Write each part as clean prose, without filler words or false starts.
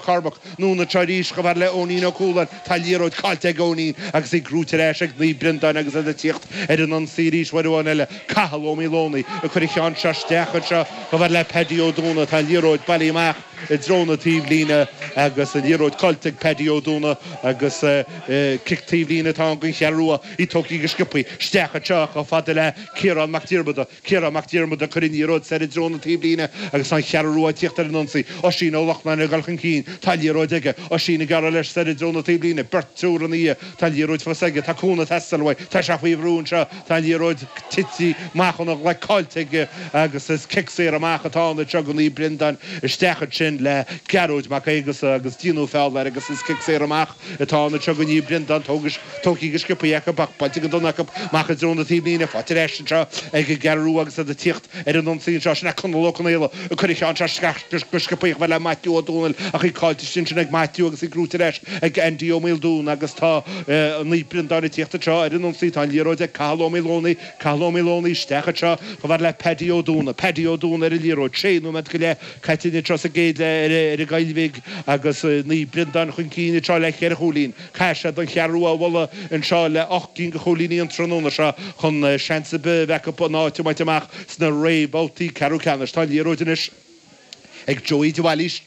Macarbach núna Charís go bhar le ónín ó cúlan tá líróid cáilte ónín agus í grúte éis ag ní brindan agus a tíocht ar an sírís warúin eile cahalómí lónaí a chuir chean se steachad se go bhar le pedio dúna tá líróid bailíach i dróna tíomhlína agus a líróid cáilte pedio dúna agus cictíomhlína tá an chearúa í tóí go scipaí steachad seach a fada le Ciarán MacDiarmid a chuir líróid sa i dróna tíomhlína agus an chearúa tíocht ar an nonsaí ó sin ó lachna a galchan cín tá líróid aige ó sin gar leis sa i dróna tíomhlína bertúr an í tá líróid fasaige tá cúna testalhaid tá se faoihrún se tá líróid tití máchanach le cáilte agus is cic amachchatá na tegannaí brindan steachad sin le garúid mac agus tíú fel agus is cic amach atá na teganní brindan tóí go scipa a bach bailte go donna macha dróna tíblína fáte éis ag garú agus a tíocht ar an nonsaí se sinna chunlóchannéile a chuir an scipaíoch bhile maitiú dúnail a chu cáilte sin sin ag maitiú agus i grúte éis ag NDO mil dún agus tá ní brindan tíochtta seo ar an nonsaí tá líróid ag Calomilónaí steachad seo go bhar le pedio dúna ar i líróid séú me go le caiitiine tros a géad ar a gaiilhíh agus ní brindan chun cíine tro le chéar cholín caiise don chearúa bhla an seo le 8 go cholíní an tróna se chun seansa be bhecha náte maiiteach sna rébátaí ceú ceannas tá líróidinis ag Joey de Wallis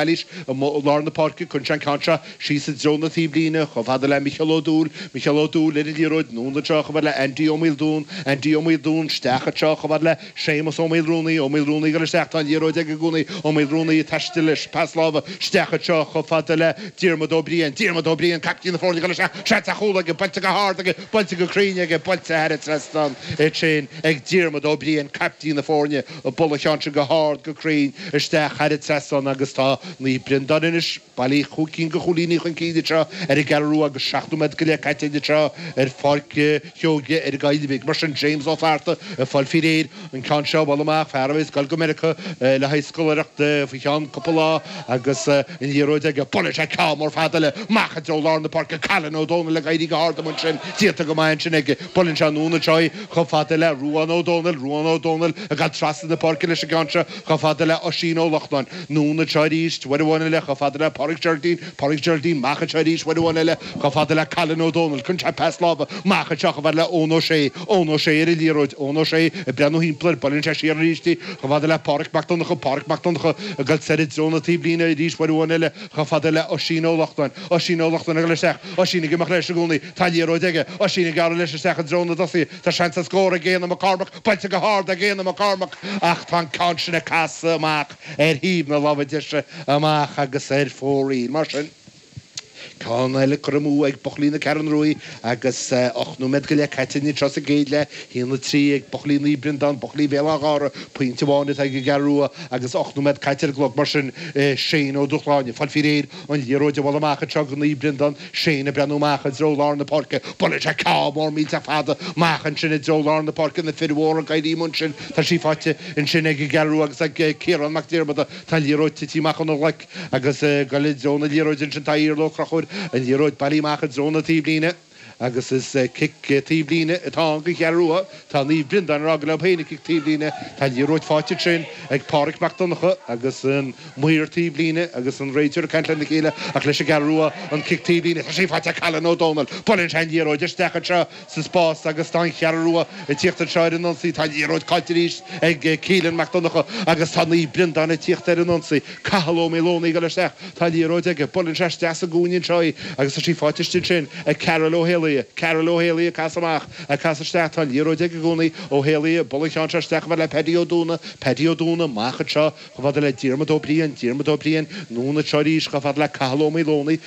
lá na parca chun sean cantra sí sa dróna tíblína cho bhada le Michael O'Doul ar i líróid núna tro go bhar le NDO mil dún steachad seo go bhar le Séamus ó mil rúnaí go le steach tá líróid ag gúnaí ó mil rúnaí teiste leis pasláha steachad seo cho fada le Diarmid O'Brien captí na fórna go le se a chola go bailta go hard bailta go críine go bailta head trestan sin ag Diarmid O'Brien captí na fórne a bolla cheanse go hard go crín steach Charid Tresson agus tá ní brindanis bailí chucín go cholíní chun cíide ar i garú agus 16 go le caiiteide ar fáce teoge ar gaiilehíh mar sin James O'Farta a fáil firéir an can seo ballach fearhis gal go America le haiscoireachta fa chean coppolá agus in líróid ag bolle se cá mór fada le macha drolá na parca Callan O'Donnell le gaiidí go háda man sin títa go main sin ag bollin se núna trai cho fada le Ruan O'Donnell a gal trasna na parca leis a ganse cho fada le Oisín Lachlan núna treiríist bhhaine le cho fada le Pádraig Jardín macha treiríist bhhaine le cho fada le Callan O'Donnell chun se peslába macha teach bhar le ónó sé ar i líróid ónó sé a breanú hímplar bollin se síríistí cho fada le Pádraig MacDonnacha a gal serid dróna tíblína i ríist bhhaine le cho fada le Oisín Lachlan a le seach Oisín goach leis gúnaí tá líróid aige Oisín gar leis seach dróna dosaí tá sean sa scór a géana Macarbach bailta go hard a géana Macarbach ach tá cansinna casa amach híb na labhaidise amach agus fórí mar sin. Cá eile chumú ag bochlína cean roií agus 8 go le caiitiine tros a géad le híanana trí ag bochlínaí brindan bochlí bhéla gára puinte bháinna ag garúa agus 8 caiitear glog mar sin sé ó duchláine fan fi réir an líróide bhil amachcha tegannaí brindan séna breanúachcha drólá na parca bolle se cá mór mí a fada machchan sinna drólá na parca na firhór an gaiirímún sin tá sí fáte in sin ag garú agus ag Ciarán MacDiarmid tá líróid tíachchan le agus galidróna líróidin sin taír crachúr an líróid bailíachcha dróna tíblína agus is kick tíblína atá go chearúa tá ní brindan rag le héna kick tíblína tá líróid fáte sin ag Pádraig MacDonnacha agus an muir tíblína agus an réidir cantan na chéile ach leis garúa an kick tíblína tá sé fáte Callan O'Donnell bollin se líróid steachad sa spás agus tá chearúa i tíochtta seir an nonsaí tá líróid caiitiríist ag Ciarán MacDonnacha agus tá ní brindan i tíochtta ar an nonsaí Calomilónaí go le steach tá líróid ag bollin se steach a gúnin seo agus tá sí fáte sin ag Carol O'Haley casamach a casastach tá líróid ag gúnaí O'Haley bolla chean steach bhar le pedio dúna macha seo go fada le Diarmid O'Brien núna treiríis go fada le Calomilónaí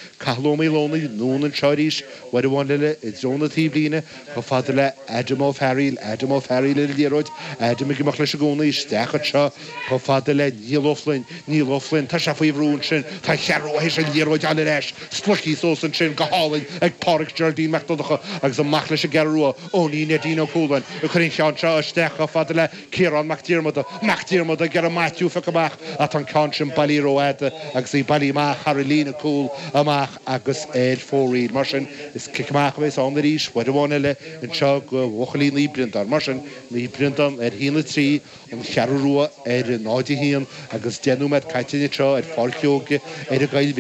núna treiríis bhhaine le i dróna tíblína go fada le Adam O'Farrill le líróid Adam goach leis a gúnaí steachad seo go fada le Níl O'Flynn tá se faoihrún sin tá chearúhééis an líróid an éis splucí sósan sin go hálainn ag Pádraig Jardín MacDonnacha agus an mach leis a garúa óní Nadine O'Coolan a chuirn chean seo steach fada le Ciarán MacDiarmid a gar a maitiú fa amach a tan can sin bailíróide agus í bailíach Harlína Cool amach agus fórí mar sin is ciceach bhééis an ríis bhhaine le an seo go bhchalínaí brindan mar sin ní brindan híanana trí an chearúa náide hían agus déanúmed caiitiine seo fáilceoge a gailh